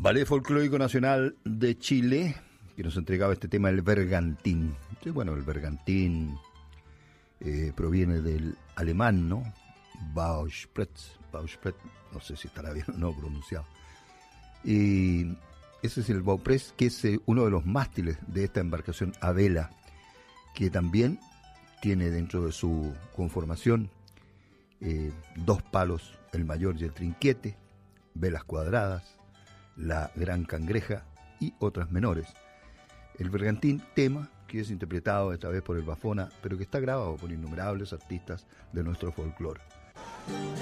Ballet Folclórico Nacional de Chile, que nos entregaba este tema, el bergantín. Sí, bueno, el bergantín proviene del alemán, ¿no? Bauspretz, no sé si estará bien o no pronunciado. Y ese es el Bauspretz, que es uno de los mástiles de esta embarcación a vela, que también tiene dentro de su conformación 2 palos, el mayor y el trinquete, velas cuadradas, la gran cangreja y otras menores. El bergantín, tema que es interpretado esta vez por el Bafona, pero que está grabado por innumerables artistas de nuestro folclore.